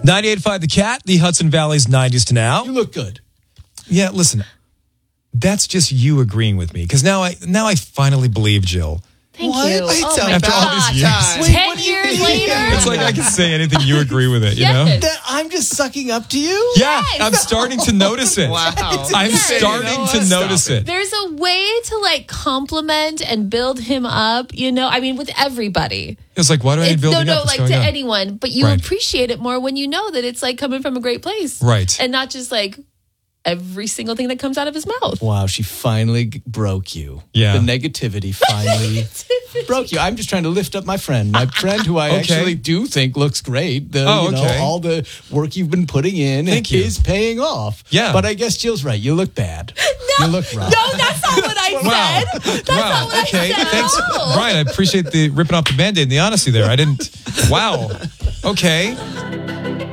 98.5 The Cat, the Hudson Valley's 90s to now. You look good. Yeah, listen, that's just you agreeing with me because now I finally believe Jill. Thank What? you. Wait, Oh tell my me After all gosh. these years. Wait, 10 what do you years mean? later. It's like I can say anything, you agree with it, you know? Yes. That I'm just sucking up to you? Yeah, I'm starting to notice it. Wow. I'm Yes. starting to notice it. There's a way to like compliment and build him up, you know? I mean, with everybody. It's like, why do I need building up? What's like going to on? anyone, but you Right. appreciate it more when you know that it's like coming from a great place. Right. And not just like every single thing that comes out of his mouth. Wow, she finally broke you. Yeah. The negativity finally broke you. I'm just trying to lift up my friend who I Okay. actually do think looks great. Okay. All the work you've been putting in Thank you. is paying off. Yeah. But I guess Jill's right. You look bad. You look rough. No, that's not what I Wow. said. That's Wow. not what Okay. I said. Thanks, No. Brian. I appreciate the ripping off the Band-Aid and the honesty there. I didn't. Wow. Okay.